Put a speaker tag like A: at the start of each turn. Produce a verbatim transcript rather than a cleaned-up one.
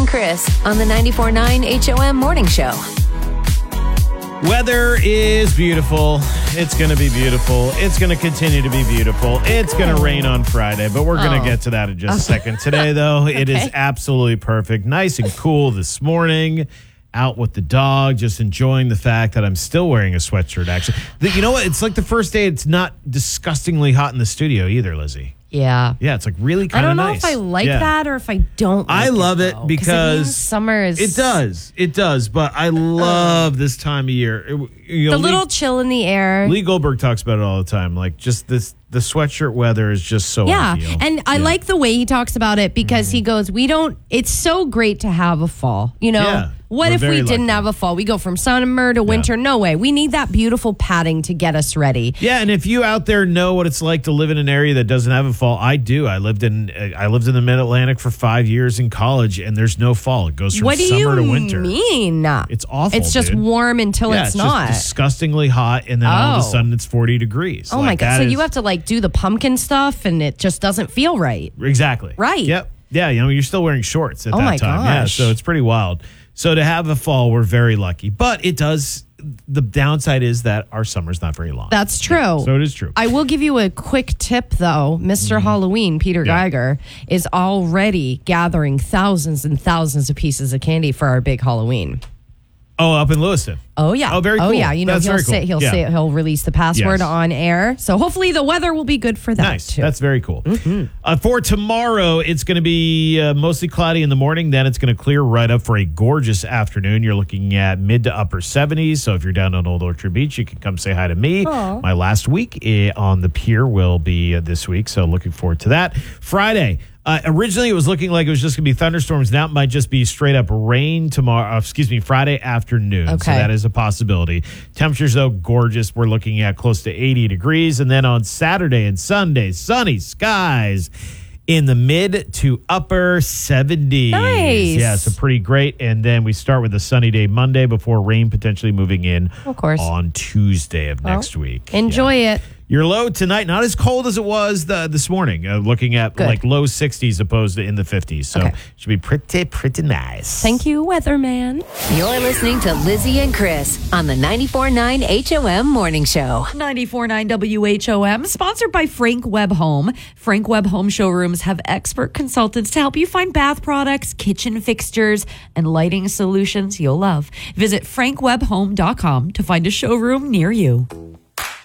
A: Chris on the ninety-four point nine H O M Morning Show.
B: Weather is beautiful. It's going to be beautiful. It's going to continue to be beautiful. It's going to rain on Friday, but we're going to
A: Oh.
B: get to that in just a second. Today, though, it is
A: Okay.
B: absolutely perfect. Nice and cool this morning. Out with the dog, just enjoying the fact that I'm still wearing a sweatshirt, actually. The- You know what? It's like the first day it's not disgustingly hot in the studio either, Lizzie.
C: Yeah.
B: Yeah, it's like really
C: I
B: kind of
C: don't know
B: nice.
C: if I like
B: Yeah.
C: that or if I don't like
B: I love it
C: though,
B: because
C: it means summer is...
B: It does. It does. But I love this time of year. It- you know,
C: The
B: Lee-
C: little chill in the air.
B: Lee Goldberg talks about it all the time. Like, just this, the sweatshirt weather is just so
C: Yeah.
B: ideal.
C: And I
B: Yeah.
C: like the way he talks about it because
B: Mm-hmm.
C: he goes, we don't, it's so great to have a fall. You know,
B: Yeah.
C: what
B: We're
C: if we
B: very
C: didn't
B: lucky.
C: have a fall? We go from summer to winter. No way. We need that beautiful padding to get us ready.
B: Yeah, and if you out there know what it's like to live in an area that doesn't have a fall, I do. I lived in I lived in the Mid Atlantic for five years in college, and there's no fall. It goes from
C: What do
B: summer
C: you
B: to winter.
C: mean?
B: It's awful.
C: It's just
B: dude.
C: warm until
B: Yeah,
C: it's,
B: it's
C: not.
B: just disgustingly hot, and then all of a
C: Oh.
B: sudden it's forty degrees.
C: Oh
B: Like,
C: my God.
B: that
C: So
B: is-
C: you have to like do the pumpkin stuff and it just doesn't feel right.
B: Exactly.
C: Right.
B: Yep. Yeah, you know, you're still wearing shorts at
C: Oh
B: that
C: my
B: time. Yeah,
C: gosh.
B: so it's pretty wild. So to have a fall, we're very lucky. But it does, the downside is that our summer's not very long.
C: That's true.
B: So it is true.
C: I will give you a quick tip, though. Mister Halloween, Peter
B: Yeah.
C: Geiger, is already gathering thousands and thousands of pieces of candy for our big Halloween.
B: Oh, up in Lewiston.
C: Oh yeah.
B: Oh, very
C: Oh
B: cool.
C: yeah. You know
B: That's
C: he'll
B: very cool.
C: say he'll
B: Yeah.
C: say he'll release the password
B: Yes.
C: on air. So hopefully the weather will be good for that
B: Nice.
C: too.
B: That's very cool.
C: Mm-hmm.
B: Uh, for tomorrow, it's going to be uh, mostly cloudy in the morning. Then it's going to clear right up for a gorgeous afternoon. You're looking at mid to upper seventies. So if you're down on Old Orchard Beach, you can come say hi to me.
C: Aw.
B: My last week eh, on the pier will be uh, this week. So looking forward to that. Friday. Uh, originally, it was looking like it was just going to be thunderstorms. Now it might just be straight up rain tomorrow. Uh, excuse me, Friday afternoon. So
C: Okay.
B: that is a possibility. Temperatures, though, gorgeous. We're looking at close to eighty degrees. And then on Saturday and Sunday, sunny skies in the mid to upper seventies.
C: Nice.
B: Yeah, so pretty great. And then we start with a sunny day Monday before rain potentially moving in
C: Of course.
B: on Tuesday of
C: Well,
B: next week.
C: Enjoy
B: Yeah.
C: it.
B: Your low tonight, not as cold as it was the, this morning, uh, looking at
C: Good.
B: like low sixties opposed to in the fifties. So
C: Okay.
B: should be pretty, pretty nice.
C: Thank you, weatherman.
A: You're listening to Lizzie and Chris on the ninety-four point nine H O M Morning Show.
D: ninety-four point nine W H O M, sponsored by Frank Webb Home. Frank Webb Home showrooms have expert consultants to help you find bath products, kitchen fixtures, and lighting solutions you'll love. Visit frank webb home dot com to find a showroom near you.